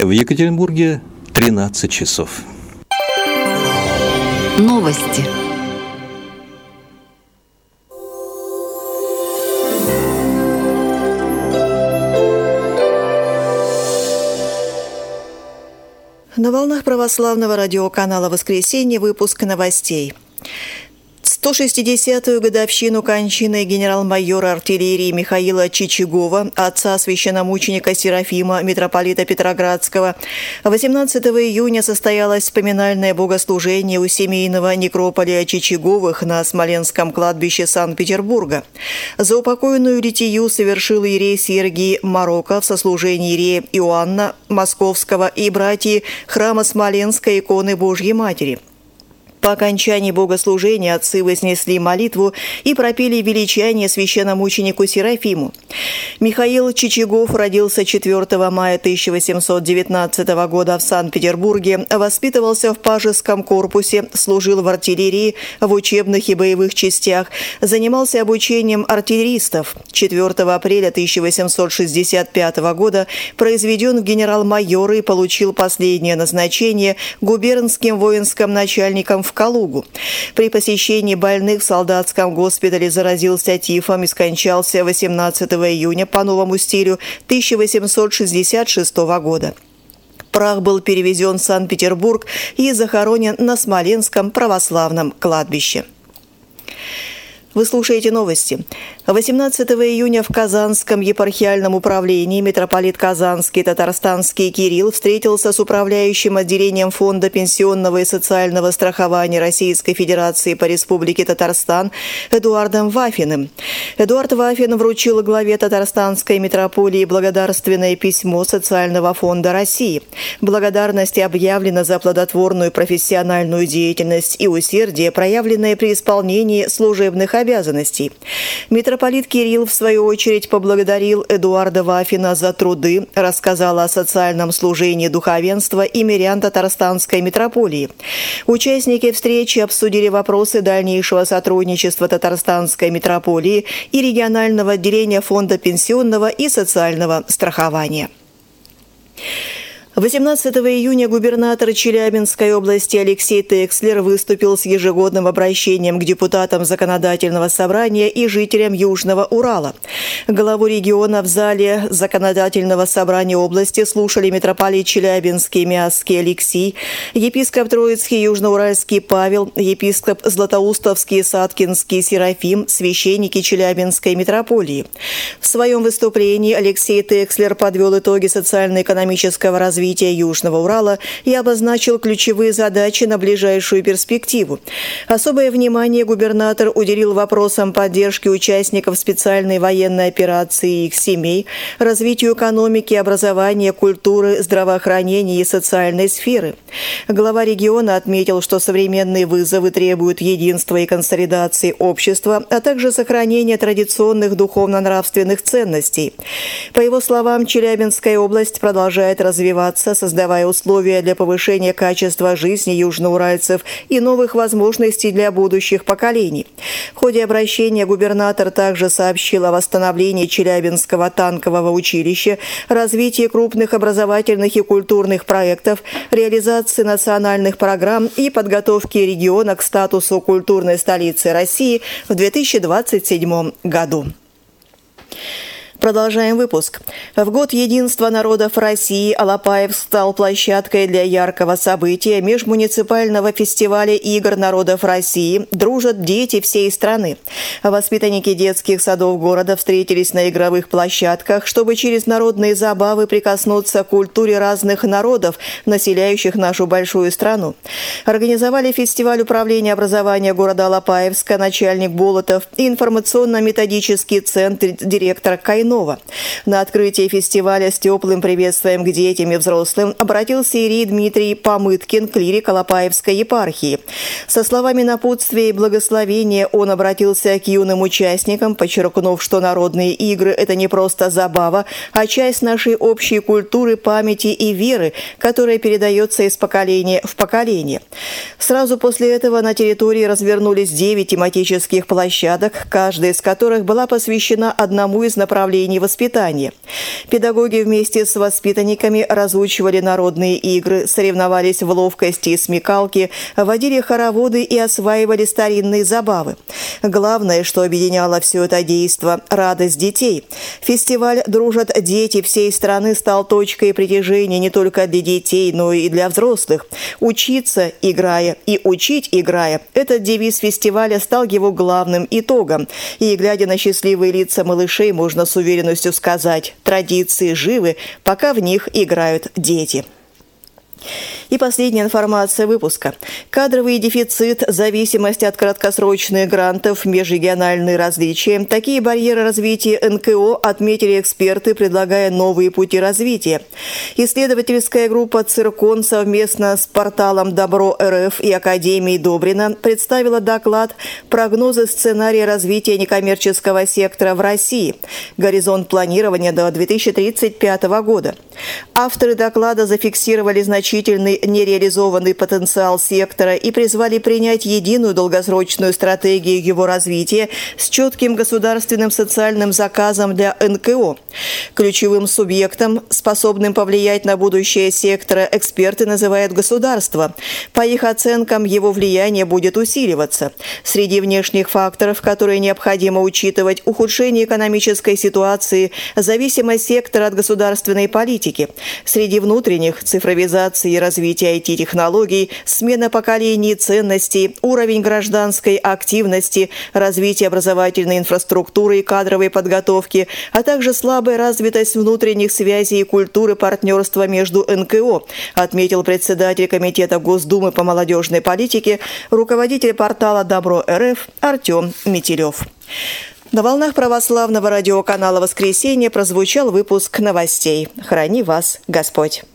В Екатеринбурге 13 часов. Новости. На волнах православного радиоканала «Воскресенье» выпуск новостей. 160-ю годовщину кончины генерал-майора артиллерии Михаила Чичагова, отца священномученика Серафима, митрополита Петроградского, 18 июня состоялось поминальное богослужение у семейного некрополя Чичаговых на Смоленском кладбище Санкт-Петербурга. Заупокойную литию совершил иерей Сергий Марокко в сослужении иерея Иоанна Московского и братьи храма Смоленской иконы Божьей Матери. По окончании богослужения отцы вознесли молитву и пропели величание священномученику Серафиму. Михаил Чичагов родился 4 мая 1819 года в Санкт-Петербурге, воспитывался в Пажеском корпусе, служил в артиллерии, в учебных и боевых частях, занимался обучением артиллеристов. 4 апреля 1865 года произведен в генерал-майоры и получил последнее назначение губернским воинским начальником в Калугу. При посещении больных в солдатском госпитале заразился тифом и скончался 18 июня по новому стилю 1866 года. Прах был перевезен в Санкт-Петербург и захоронен на Смоленском православном кладбище. Вы слушаете новости. 18 июня в Казанском епархиальном управлении митрополит Казанский Татарстанский Кирилл встретился с управляющим отделением Фонда пенсионного и социального страхования Российской Федерации по Республике Татарстан Эдуардом Вафиным. Эдуард Вафин вручил главе Татарстанской митрополии благодарственное письмо Социального фонда России. Благодарность объявлена за плодотворную профессиональную деятельность и усердие, проявленное при исполнении служебных обязанностей. Митрополит Кирилл, в свою очередь, поблагодарил Эдуарда Вафина за труды, рассказал о социальном служении духовенства и мирян Татарстанской митрополии. Участники встречи обсудили вопросы дальнейшего сотрудничества Татарстанской митрополии и регионального отделения Фонда пенсионного и социального страхования. 18 июня губернатор Челябинской области Алексей Текслер выступил с ежегодным обращением к депутатам Законодательного собрания и жителям Южного Урала. Главу региона в зале Законодательного собрания области слушали митрополит Челябинский Миасский Алексий, епископ Троицкий Южноуральский Павел, епископ Златоустовский Саткинский Серафим, священники Челябинской митрополии. В своем выступлении Алексей Текслер подвел итоги социально-экономического развития Южного Урала и обозначил ключевые задачи на ближайшую перспективу. Особое внимание губернатор уделил вопросам поддержки участников специальной военной операции и их семей, развитию экономики, образования, культуры, здравоохранения и социальной сферы. Глава региона отметил, что современные вызовы требуют единства и консолидации общества, а также сохранения традиционных духовно-нравственных ценностей. По его словам, Челябинская область продолжает развиваться, создавая условия для повышения качества жизни южноуральцев и новых возможностей для будущих поколений. В ходе обращения губернатор также сообщил о восстановлении Челябинского танкового училища, развитии крупных образовательных и культурных проектов, реализации национальных программ и подготовке региона к статусу культурной столицы России в 2027 году. Продолжаем выпуск. В год единства народов России Алапаев стал площадкой для яркого события межмуниципального фестиваля игр народов России «Дружат дети всей страны». Воспитанники детских садов города встретились на игровых площадках, чтобы через народные забавы прикоснуться к культуре разных народов, населяющих нашу большую страну. Организовали фестиваль управления образования города Алапаевска начальник Болотов и информационно-методический центр директор Кайнова. На открытие фестиваля с теплым приветствием к детям и взрослым обратился иерей Дмитрий Помыткин, клирик Алапаевской епархии. Со словами напутствия и благословения он обратился к юным участникам, подчеркнув, что народные игры – это не просто забава, а часть нашей общей культуры, памяти и веры, которая передается из поколения в поколение. Сразу после этого на территории развернулись 9 тематических площадок, каждая из которых была посвящена одному из направлений направлений воспитания. Педагоги вместе с воспитанниками разучивали народные игры, соревновались в ловкости и смекалке, водили хороводы и осваивали старинные забавы. Главное, что объединяло все это действо – радость детей. Фестиваль «Дружат дети» всей страны стал точкой притяжения не только для детей, но и для взрослых. «Учиться, играя» и «учить, играя» – этот девиз фестиваля стал его главным итогом. И, глядя на счастливые лица малышей, можно с уверенностью сказать – традиции живы, пока в них играют дети. И последняя информация выпуска. Кадровый дефицит, зависимость от краткосрочных грантов, межрегиональные различия. Такие барьеры развития НКО отметили эксперты, предлагая новые пути развития. Исследовательская группа «Циркон» совместно с порталом Добро.РФ и Академией Добрина представила доклад «Прогнозы сценария развития некоммерческого сектора в России. Горизонт планирования до 2035 года». Авторы доклада зафиксировали значительный нереализованный потенциал сектора и призвали принять единую долгосрочную стратегию его развития с четким государственным социальным заказом для НКО. Ключевым субъектом, способным повлиять на будущее сектора, эксперты называют государство. По их оценкам, его влияние будет усиливаться. Среди внешних факторов, которые необходимо учитывать, ухудшение экономической ситуации, зависимость сектора от государственной политики. Среди внутренних – цифровизация и развитие IT-технологий, смена поколений ценностей, уровень гражданской активности, развитие образовательной инфраструктуры и кадровой подготовки, а также слабая развитость внутренних связей и культуры партнерства между НКО, отметил председатель Комитета Госдумы по молодежной политике, руководитель портала Добро.РФ Артем Метелев. На волнах православного радиоканала «Воскресенье» прозвучал выпуск новостей. Храни вас Господь!